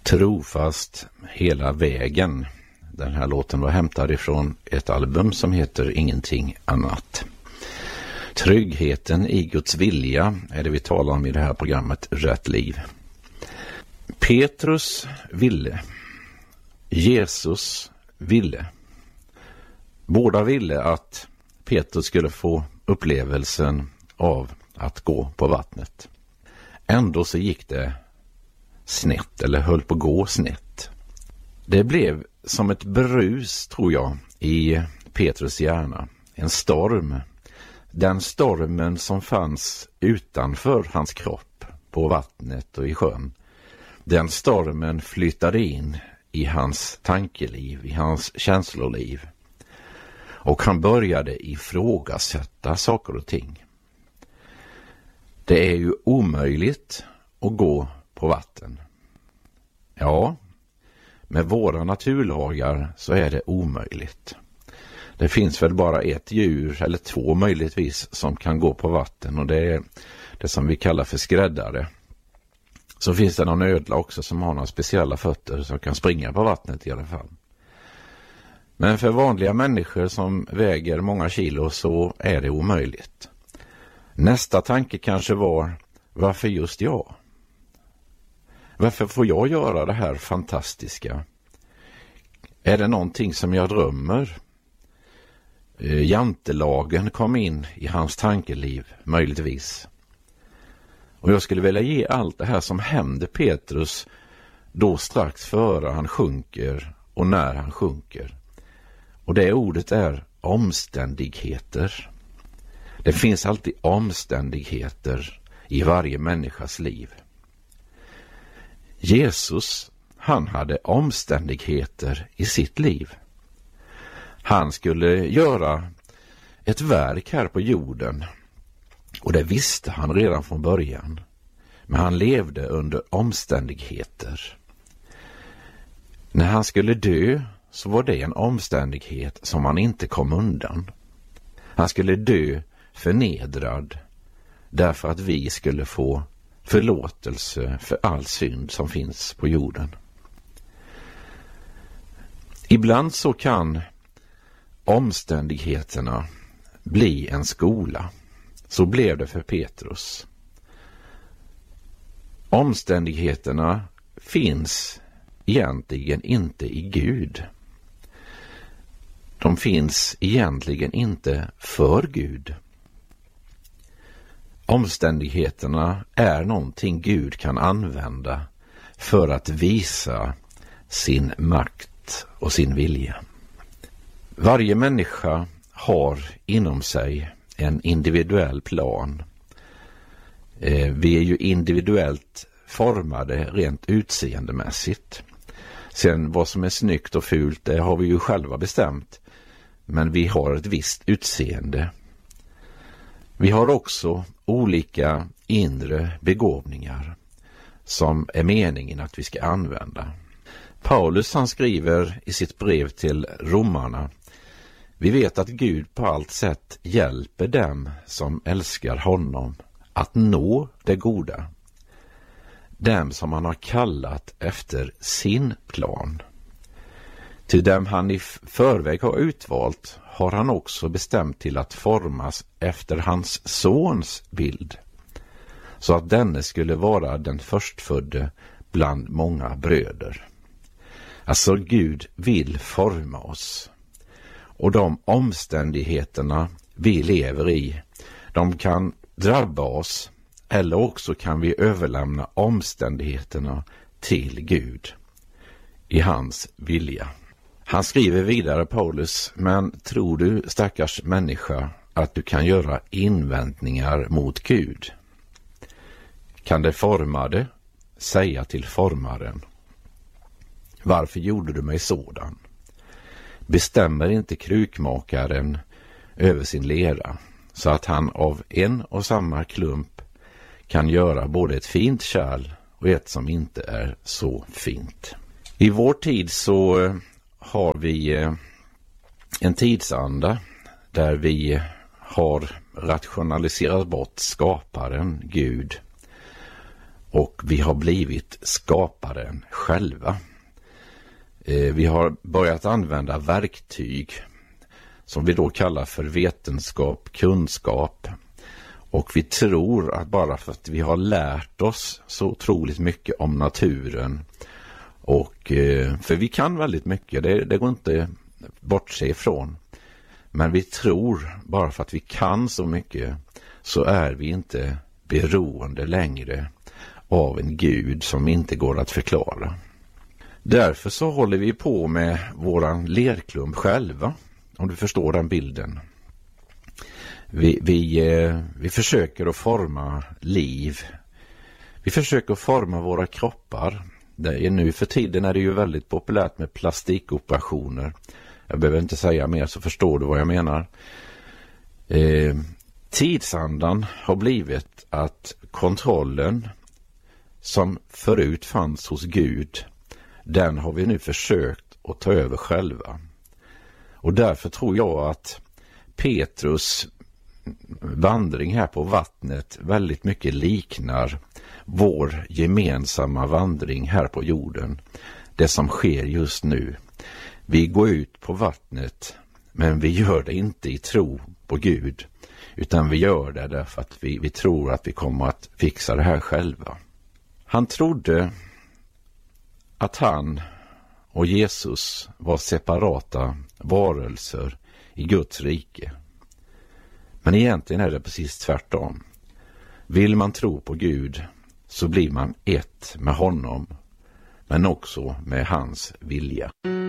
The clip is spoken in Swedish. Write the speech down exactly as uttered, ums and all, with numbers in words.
Trofast hela vägen. Den här låten var hämtad ifrån ett album som heter Ingenting annat. Tryggheten i Guds vilja är det vi talar om i det här programmet Rätt liv. Petrus ville. Jesus ville. Båda ville att Petrus skulle få upplevelsen av att gå på vattnet. Ändå så gick det snett, eller höll på att gå snett. Det blev som ett brus, tror jag, i Petrus hjärna. En storm. Den stormen som fanns utanför hans kropp, på vattnet och i sjön. Den stormen flyttade in i hans tankeliv, i hans känsloliv. Och han började ifrågasätta saker och ting. Det är ju omöjligt att gå på vatten. Ja, med våra naturlagar så är det omöjligt. Det finns väl bara ett djur, eller två möjligtvis, som kan gå på vatten, och det är det som vi kallar för skräddare. Så finns det någon ödla också som har några speciella fötter som kan springa på vattnet i alla fall. Men för vanliga människor som väger många kilo så är det omöjligt. Nästa tanke kanske var, varför just jag? Varför får jag göra det här fantastiska? Är det någonting som jag drömmer? Jantelagen kom in i hans tankeliv, möjligtvis. Och jag skulle vilja ge allt det här som hände Petrus då strax före han sjunker och när han sjunker. Och det ordet är omständigheter. Det finns alltid omständigheter i varje människas liv. Jesus, han hade omständigheter i sitt liv. Han skulle göra ett verk här på jorden, och det visste han redan från början. Men han levde under omständigheter. När han skulle dö så var det en omständighet som han inte kom undan. Han skulle dö förnedrad därför att vi skulle få förlåtelse för all synd som finns på jorden. Ibland så kan omständigheterna bli en skola. Så blev det för Petrus. Omständigheterna finns egentligen inte i Gud. De finns egentligen inte för Gud. Omständigheterna är någonting Gud kan använda för att visa sin makt och sin vilja. Varje människa har inom sig en individuell plan. Eh, vi är ju individuellt formade rent utseendemässigt. Sen vad som är snyggt och fult, det har vi ju själva bestämt. Men vi har ett visst utseende. Vi har också olika inre begåvningar som är meningen att vi ska använda. Paulus, han skriver i sitt brev till romarna: vi vet att Gud på allt sätt hjälper dem som älskar honom att nå det goda. Dem som han har kallat efter sin plan. Till dem han i förväg har utvalt har han också bestämt till att formas efter hans sons bild, så att denne skulle vara den förstfödde bland många bröder. Alltså Gud vill forma oss. Och de omständigheterna vi lever i, de kan drabba oss, eller också kan vi överlämna omständigheterna till Gud i hans vilja. Han skriver vidare, Paulus: men tror du, stackars människa, att du kan göra invändningar mot Gud? Kan det formade säga till formaren: varför gjorde du mig sådan? Bestämmer inte krukmakaren över sin lera, så att han av en och samma klump kan göra både ett fint kärl och ett som inte är så fint? I vår tid så har vi en tidsanda där vi har rationaliserat bort skaparen, Gud, Och vi har blivit skaparen själva. Eh, vi har börjat använda verktyg som vi då kallar för vetenskap, kunskap. Och vi tror att bara för att vi har lärt oss så otroligt mycket om naturen, och eh, för vi kan väldigt mycket, det, det går inte bortse ifrån. Men vi tror bara för att vi kan så mycket så är vi inte beroende längre av en Gud som inte går att förklara. Därför så håller vi på med våran lerklump själva, om du förstår den bilden. Vi, vi, eh, vi försöker att forma liv. Vi försöker att forma våra kroppar. Det är nu för tiden är det ju väldigt populärt med plastikoperationer. Jag behöver inte säga mer så förstår du vad jag menar. Eh, tidsandan har blivit att kontrollen som förut fanns hos Gud, den har vi nu försökt att ta över själva. Och därför tror jag att Petrus vandring här på vattnet väldigt mycket liknar vår gemensamma vandring här på jorden. Det som sker just nu. Vi går ut på vattnet, men vi gör det inte i tro på Gud, utan vi gör det därför att vi, vi tror att vi kommer att fixa det här själva. Han trodde att han och Jesus var separata varelser i Guds rike. Men egentligen är det precis tvärtom. Vill man tro på Gud så blir man ett med honom, men också med hans vilja.